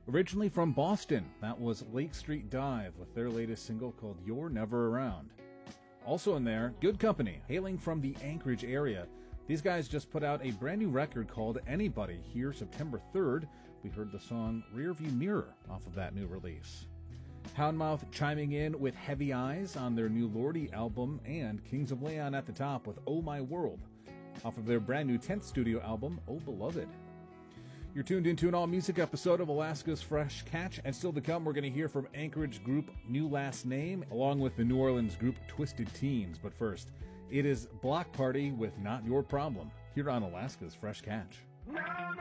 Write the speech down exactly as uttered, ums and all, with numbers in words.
Originally from Boston, that was Lake Street Dive with their latest single called You're Never Around. Also in there, Good Company, hailing from the Anchorage area. These guys just put out a brand new record called Anybody here September third. We heard the song Rearview Mirror off of that new release. Houndmouth chiming in with Heavy Eyes on their new Lordi album, and Kings of Leon at the top with Oh My World off of their brand new tenth studio album, Oh Beloved. You're tuned into an all-music episode of Alaska's Fresh Catch, and still to come, we're going to hear from Anchorage group New Last Name, along with the New Orleans group Twisted Teens. But first, it is Block Party with Not Your Problem, here on Alaska's Fresh Catch.